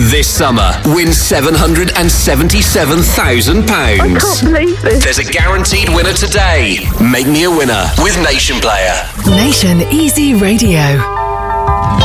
This summer, win £777,000. I can't believe this. There's a guaranteed winner today. Make me a winner with Nation Player. Nation Easy Radio.